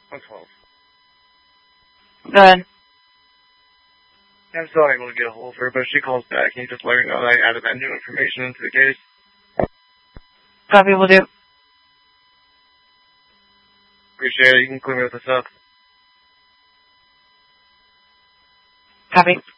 On 12. Go ahead. I'm still unable to get a hold of her, but if she calls back, can you just let her know that I added that new information into the case? Copy, will do. Appreciate it. You can clear me with this up. Copy.